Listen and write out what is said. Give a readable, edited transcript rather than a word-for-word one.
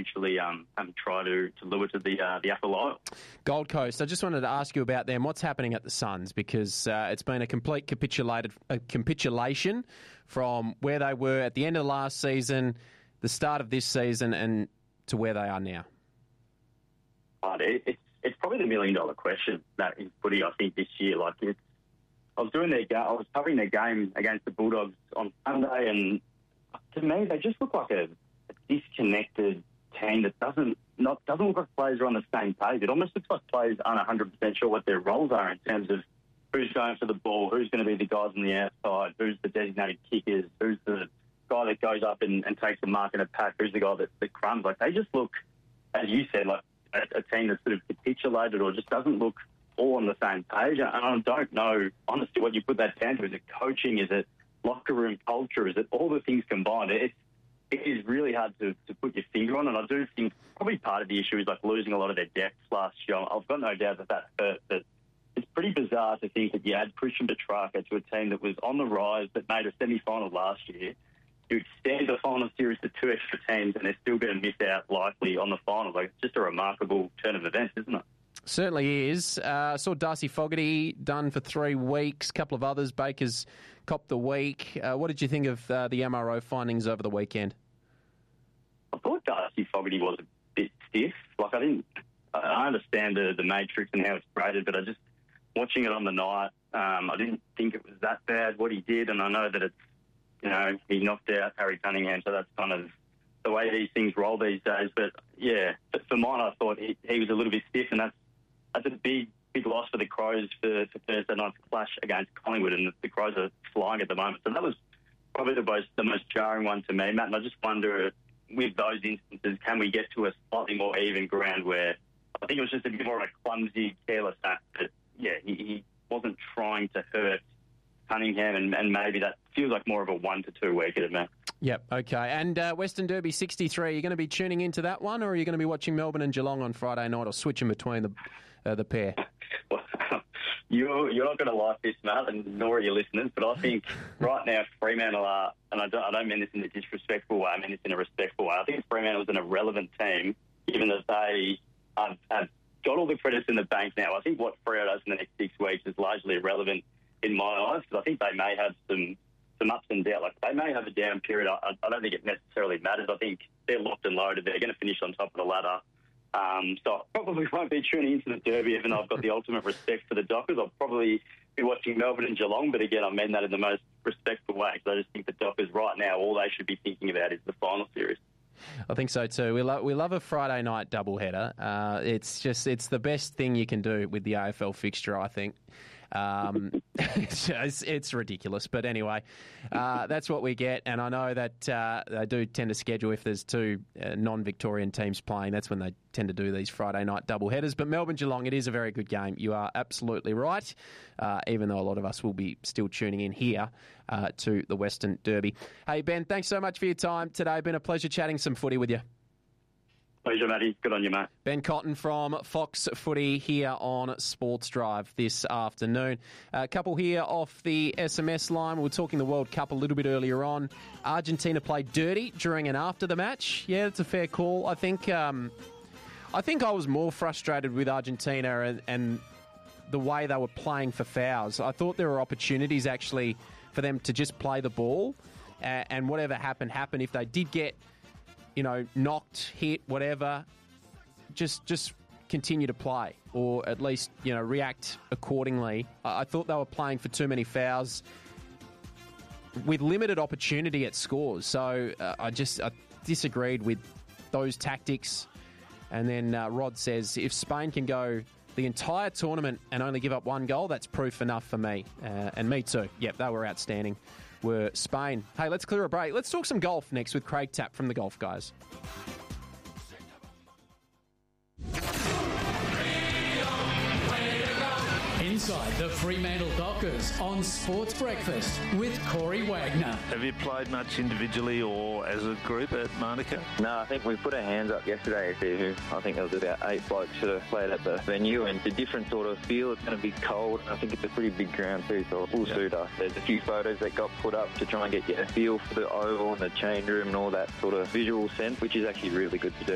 potentially try to lure to the upper Lyle. Gold Coast, I just wanted to ask you about them. What's happening at the Suns? Because it's been a complete capitulation from where they were at the end of last season, the start of this season, and to where they are now. It's probably the $1 million question that is footy, I think, this year. I was covering their game against the Bulldogs on Sunday, and to me, they just look like a disconnected team that doesn't look like players are on the same page. It almost looks like players aren't 100% sure what their roles are in terms of who's going for the ball, who's going to be the guys on the outside, who's the designated kickers, who's the guy that goes up and takes a mark in a pack, who's the guy that crumbs. They just look, as you said, like a team that's sort of capitulated or just doesn't look all on the same page. And I don't know, honestly, what you put that down to. Is it coaching? Is it locker room culture? Is it all the things combined? It is really hard to put your finger on, and I do think probably part of the issue is losing a lot of their depth last year. I've got no doubt that hurt, but it's pretty bizarre to think that you add Christian Petrarca to a team that was on the rise, that made a semi-final last year. You extend the final series to 2 extra teams, and they're still going to miss out likely on the finals. It's just a remarkable turn of events, isn't it? Certainly is. I saw Darcy Fogarty done for 3 weeks, a couple of others. Baker's copped the week. What did you think of the MRO findings over the weekend? I thought Darcy Fogarty was a bit stiff. I understand the matrix and how it's graded, but watching it on the night, I didn't think it was that bad what he did, and I know that he knocked out Harry Cunningham, so that's kind of the way these things roll these days. But yeah, for mine, I thought he was a little bit stiff, and that's a big loss for the Crows for Thursday night's clash against Collingwood, and the Crows are flying at the moment. So that was probably the most jarring one to me, Matt. And I just wonder, with those instances, can we get to a slightly more even ground where I think it was just a bit more of a clumsy, careless act. But yeah, he wasn't trying to hurt Cunningham, and maybe that feels like more of a 1 to 2 week at it. Yep, okay. And Western Derby 63, are you going to be tuning into that one, or are you going to be watching Melbourne and Geelong on Friday night, or switching between the pair? Well, you're not going to like this, Matt, and nor are your listeners, but I think right now Fremantle are, and I don't mean this in a disrespectful way, I mean this in a respectful way. I think Fremantle is an irrelevant team, given that they have got all the credits in the bank now. I think what Freo does in the next 6 weeks is largely irrelevant in my eyes, because I think they may have some ups and downs. They may have a down period. I don't think it necessarily matters. I think they're locked and loaded. They're going to finish on top of the ladder. So I probably won't be tuning into the Derby, even though I've got the ultimate respect for the Dockers. I'll probably be watching Melbourne and Geelong, but again, I mean that in the most respectful way, because I just think the Dockers right now, all they should be thinking about is the final series. I think so too. We love a Friday night doubleheader. It's the best thing you can do with the AFL fixture, I think. It's ridiculous, but anyway, that's what we get. And I know that they do tend to schedule, if there's 2 non-Victorian teams playing, that's when they tend to do these Friday night double headers. But Melbourne-Geelong, it is a very good game. You are absolutely right, even though a lot of us will be still tuning in here to the Western Derby. Hey, Ben, thanks so much for your time today. Been a pleasure chatting some footy with you. Pleasure, Matty. Good on you, mate. Ben Cotton from Fox Footy here on Sports Drive this afternoon. A couple here off the SMS line. We were talking the World Cup a little bit earlier on. Argentina played dirty during and after the match. Yeah, that's a fair call. I think I was more frustrated with Argentina and the way they were playing for fouls. I thought there were opportunities actually for them to just play the ball, and whatever happened. If they did get knocked, hit, whatever, just continue to play, or at least, react accordingly. I thought they were playing for too many fouls with limited opportunity at scores. So I disagreed with those tactics. And then Rod says, if Spain can go the entire tournament and only give up 1 goal, that's proof enough for me. And me too. Yep, they were outstanding. Were Spain. Hey, let's clear a break. Let's talk some golf next with Craig Tapp from the Golf Guys. Inside the Fremantle Dockers on Sports Breakfast with Corey Wagner. Have you played much individually or as a group at Monica? No, I think we put our hands up yesterday to see who. I think there was about 8 blokes that have played at the venue, and it's a different sort of feel. It's going to be cold. I think it's a pretty big ground too, so it will suit us. There's a few photos that got put up to try and get you a feel for the oval and the change room and all that sort of visual sense, which is actually really good to do.